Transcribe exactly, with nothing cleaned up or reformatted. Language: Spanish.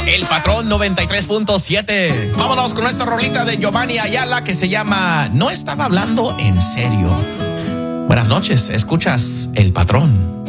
El Patrón noventa y tres punto siete. Vámonos con esta rolita de Giovanni Ayala que se llama No estaba hablando en serio. Buenas noches, escuchas El Patrón.